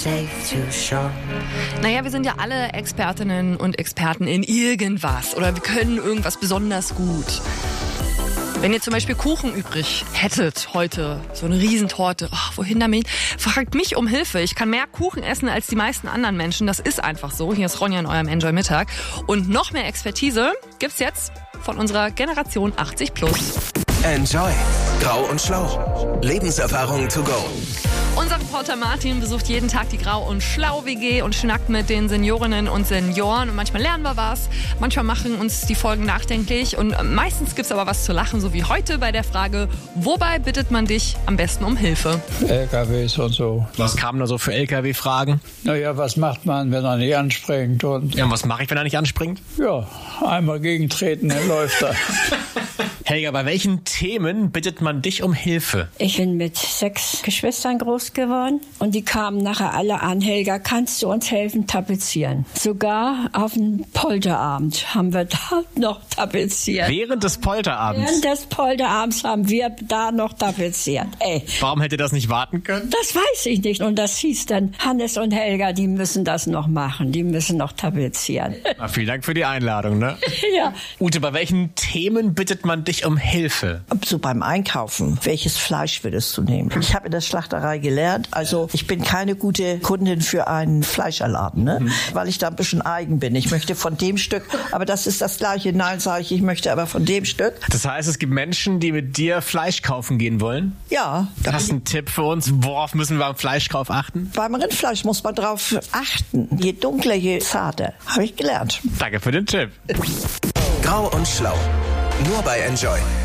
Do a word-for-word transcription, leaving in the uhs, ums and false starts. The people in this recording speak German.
Naja, wir sind ja alle Expertinnen und Experten in irgendwas oder wir können irgendwas besonders gut. Wenn ihr zum Beispiel Kuchen übrig hättet heute, so eine Riesentorte, oh, wohin damit? Fragt mich um Hilfe. Ich kann mehr Kuchen essen als die meisten anderen Menschen. Das ist einfach so. Hier ist Ronja in eurem Enjoy Mittag. Und noch mehr Expertise gibt's jetzt von unserer Generation achtzig plus. Enjoy. Grau und Schlau. Lebenserfahrung to go. Unser Reporter Martin besucht jeden Tag die Grau- und Schlau-W G und schnackt mit den Seniorinnen und Senioren. Und manchmal lernen wir was, manchmal machen uns die Folgen nachdenklich. Und meistens gibt's aber was zu lachen, so wie heute bei der Frage, wobei bittet man dich am besten um Hilfe? L K Ws und so. Was kamen da so für L K W-Fragen? Naja, was macht man, wenn er nicht anspringt? Und Ja, und was mache ich, wenn er nicht anspringt? ja, einmal gegentreten, dann läuft er. Helga, bei welchen Themen bittet man dich um Hilfe? Ich bin mit sechs Geschwistern groß geworden und die kamen nachher alle an, Helga, kannst du uns helfen tapezieren? Sogar auf dem Polterabend haben wir da noch tapeziert. Während des Polterabends? Während des Polterabends haben wir da noch tapeziert. Ey, Warum hätte das nicht warten können? das weiß ich nicht. Und das hieß dann, Hannes und Helga, die müssen das noch machen. Die müssen noch tapezieren. Na, vielen Dank für die Einladung, ne? Ja. Ute, bei welchen Themen bittet man dich um Hilfe? So beim Einkaufen, welches Fleisch würdest du nehmen? Ich habe in der Schlachterei gelernt, also ich bin keine gute Kundin für einen Fleischerladen, ne? Mhm. Weil ich da ein bisschen eigen bin. Ich möchte von dem Stück, aber das ist das Gleiche. Nein, sage ich, ich möchte aber von dem Stück. Das heißt, es gibt Menschen, die mit dir Fleisch kaufen gehen wollen? Ja. Hast du einen Tipp für uns? Worauf müssen wir beim Fleischkauf achten? Beim Rindfleisch muss man drauf achten. Je dunkler, je zarter. Habe ich gelernt. Danke für den Tipp. Grau und Schlau. Nur bei Enjoy.